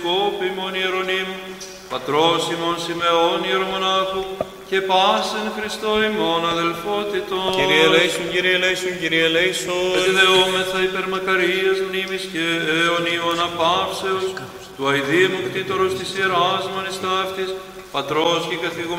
Επισκόπου ημών Ιερονύμου, πατρός ημών Σιμεών Ιερομονάχου, και πάσεν Χριστό ημών αδελφότητος. Κύριε ελέησον, Κύριε ελέησον, Κύριε ελέησον. Επιδεόμεθα υπερμακαρίας μνήμης και αιωνίων απαύσεως, του αηδήμου κτήτορος της Ιεράς Μονής Ταύτης, πατρός και καθηγουμένου